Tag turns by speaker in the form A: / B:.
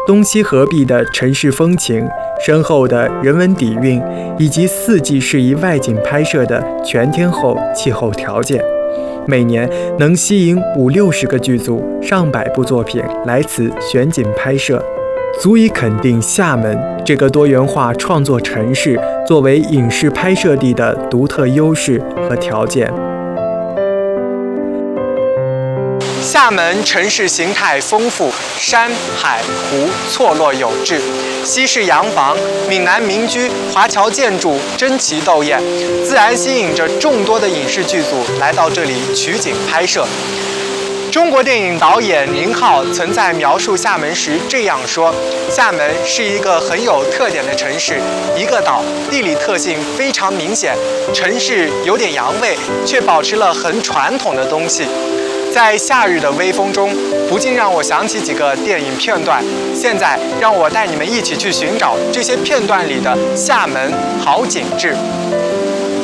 A: 东西合璧的城市风情、深厚的人文底蕴，以及四季适宜外景拍摄的全天候气候条件，每年能吸引50-60个剧组、上百部作品来此选景拍摄，足以肯定厦门这个多元化创作城市作为影视拍摄地的独特优势和条件。厦门城市形态丰富，山海湖错落有致，西式洋房、闽南民居、华侨建筑争奇斗艳，自然吸引着众多的影视剧组来到这里取景拍摄。中国电影导演宁浩曾在描述厦门时这样说：厦门是一个很有特点的城市，一个岛，地理特性非常明显，城市有点洋味，却保持了很传统的东西。在夏日的微风中，不禁让我想起几个电影片段。现在让我带你们一起去寻找这些片段里的厦门好景致。